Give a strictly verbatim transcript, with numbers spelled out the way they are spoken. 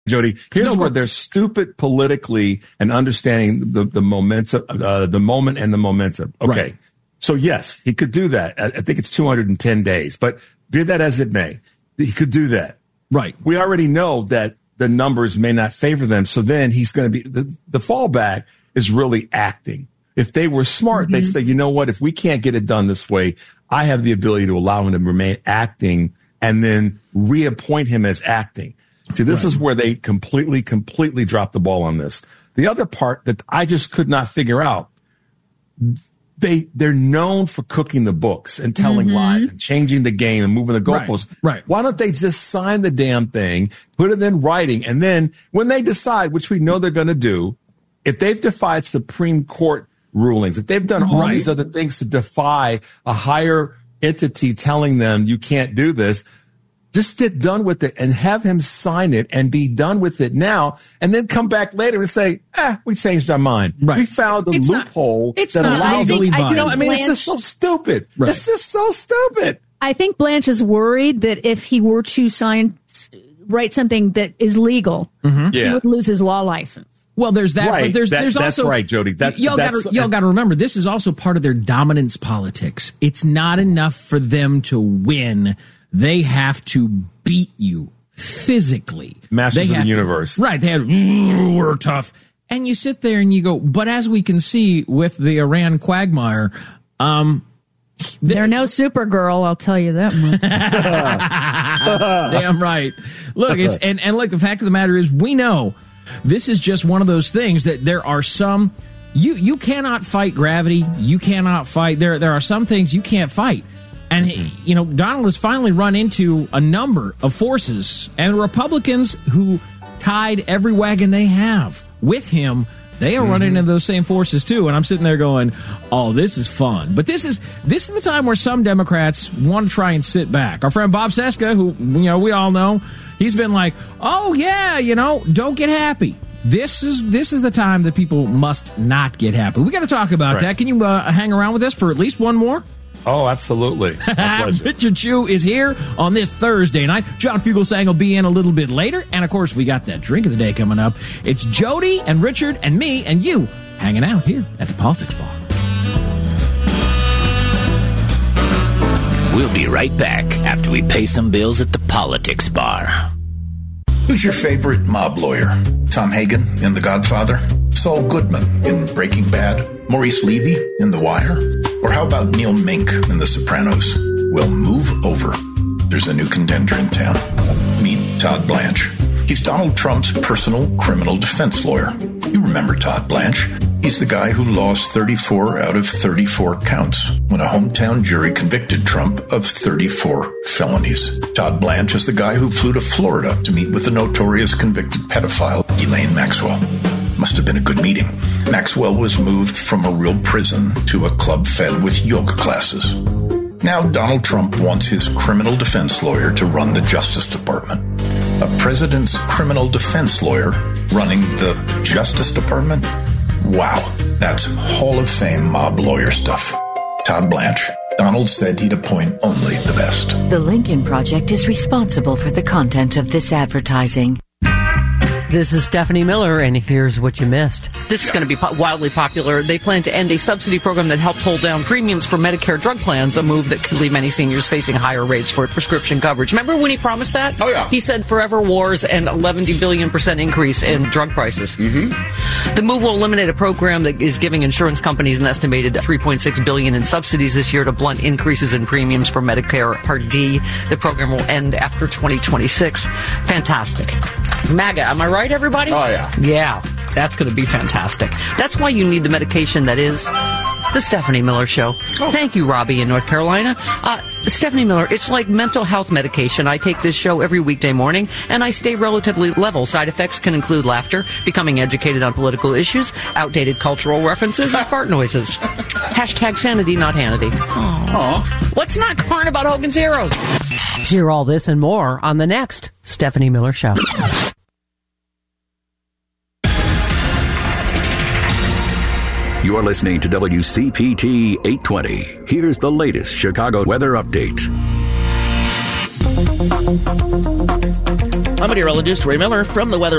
Jody, here's No, where but- they're stupid politically and understanding the, the momentum, uh, the moment and the momentum. Okay. Right. So yes, he could do that. I, I think it's two hundred ten days, but be that as it may, he could do that. Right. We already know that the numbers may not favor them. So then he's going to be, the, the fallback is really acting. If they were smart, Mm-hmm. they'd say, you know what, if we can't get it done this way, I have the ability to allow him to remain acting and then reappoint him as acting. See, this Right. is where they completely, completely dropped the ball on this. The other part that I just could not figure out, they, they're known for cooking the books and telling Mm-hmm. lies and changing the game and moving the goalposts. Right, right. Why don't they just sign the damn thing, put it in writing, and then when they decide, which we know they're going to do, if they've defied Supreme Court rulings, if they've done all Right. these other things to defy a higher entity telling them you can't do this, just get done with it and have him sign it and be done with it now, and then come back later and say, eh, we changed our mind. Right. We found a It's not- loophole it's that not allows legally them. I think- I You know, I think mean, it's just Blanche- so stupid. Right. It's just so stupid. I think Blanche is worried that if he were to sign, write something that is legal, he Yeah. would lose his law license. Well, there's that, Right. but there's That- there's that's also right, Jody. That- y'all got that's- to y'all got to remember this is also part of their dominance politics. It's not enough for them to win; they have to beat you physically. Masters They of the have to- universe. right? They had "Mm, we're tough, and you sit there and you go. But as we can see with the Iran quagmire, um, They're no Supergirl, I'll tell you that much. damn right. Look, it's and and look. The fact of the matter is, we know this is just one of those things that there are some you you cannot fight gravity. You cannot fight there. There are some things you can't fight, and you know Donald has finally run into a number of forces and Republicans who tied every wagon they have with him. They are running into those same forces too, and I'm sitting there going, "Oh, this is fun." But this is this is the time where some Democrats want to try and sit back. Our friend Bob Cesca, who you know we all know, he's been like, "Oh yeah, you know, don't get happy." This is this is the time that people must not get happy. We got to talk about Right. that. Can you uh, hang around with us for at least one more? Oh, absolutely. My pleasure. Richard Chu is here on this Thursday night. John Fugelsang will be in a little bit later. And, of course, we got that drink of the day coming up. It's Jody and Richard and me and you hanging out here at the Politics Bar. We'll be right back after we pay some bills at the Politics Bar. Who's your favorite mob lawyer? Tom Hagen in The Godfather? Saul Goodman in Breaking Bad? Maurice Levy in The Wire? Or how about Neil Mink in The Sopranos? Well, move over. There's a new contender in town. Meet Todd Blanche. He's Donald Trump's personal criminal defense lawyer. You remember Todd Blanche. He's the guy who lost thirty-four out of thirty-four counts when a hometown jury convicted Trump of thirty-four felonies. Todd Blanche is the guy who flew to Florida to meet with the notorious convicted pedophile, Ghislaine Maxwell. Must have been a good meeting. Maxwell was moved from a real prison to a club fed with yoga classes. Now Donald Trump wants his criminal defense lawyer to run the Justice Department. A president's criminal defense lawyer running the Justice Department? Wow, that's Hall of Fame mob lawyer stuff. Todd Blanche. Donald said he'd appoint only the best. The Lincoln Project is responsible for the content of this advertising. This is Stephanie Miller, and here's what you missed. This is going to be po- wildly popular. They plan to end a subsidy program that helped hold down premiums for Medicare drug plans, a move that could leave many seniors facing higher rates for prescription coverage. Remember when he promised that? Oh, yeah. He said forever wars and eleven billion percent increase in drug prices. Mm-hmm. The move will eliminate a program that is giving insurance companies an estimated three point six billion dollars in subsidies this year to blunt increases in premiums for Medicare Part D. The program will end after twenty twenty-six. Fantastic. MAGA, am I right, everybody? Oh, yeah. Yeah, that's going to be fantastic. That's why you need the medication that is The Stephanie Miller Show. Oh. Thank you, Robbie in North Carolina. Uh, Stephanie Miller, it's like mental health medication. I take this show every weekday morning, and I stay relatively level. Side effects can include laughter, becoming educated on political issues, outdated cultural references, and fart noises. Hashtag sanity, not Hannity. Aww. What's not corn about Hogan's Heroes? Hear all this and more on the next Stephanie Miller Show. You're listening to W C P T eight twenty. Here's the latest Chicago weather update. I'm meteorologist Ray Miller from the Weather